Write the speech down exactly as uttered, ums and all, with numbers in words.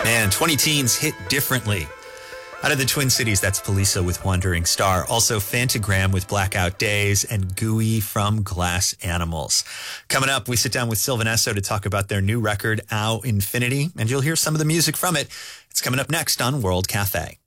Man, twenty teens hit differently. Out of the Twin Cities, that's Poliça with Wandering Star. Also, Phantogram with Blackout Days and Gooey from Glass Animals. Coming up, we sit down with Sylvan Esso to talk about their new record, Au Infinity, and you'll hear some of the music from it. It's coming up next on World Cafe.